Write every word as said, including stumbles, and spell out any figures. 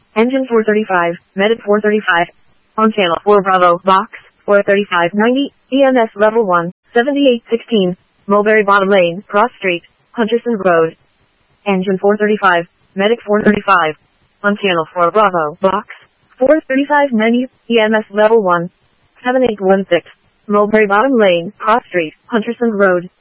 Engine four thirty-five, Medic four thirty-five. On channel four Bravo, box, four thirty-five ninety, E M S level one, seventy-eight sixteen, Mulberry Bottom Lane, Cross Street, Hunterson Road. Engine four thirty-five, Medic four thirty-five. On channel four Bravo, box, four thirty-five ninety, E M S level one, seven eight one six, Mulberry Bottom Lane, Cross Street, Hunterson Road.